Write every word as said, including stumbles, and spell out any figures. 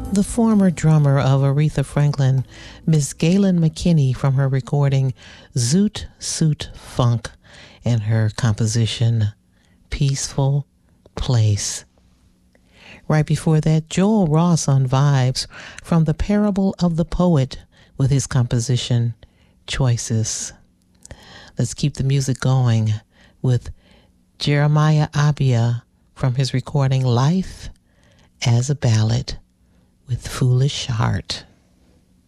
The former drummer of Aretha Franklin, Miss Galen McKinney, from her recording Zoot Suit Funk, and her composition Peaceful Place. Right before that, Joel Ross on Vibes from The Parable of the Poet with his composition Choices. Let's keep the music going with Jeremiah Abia from his recording Life as a Ballad with Foolish Heart.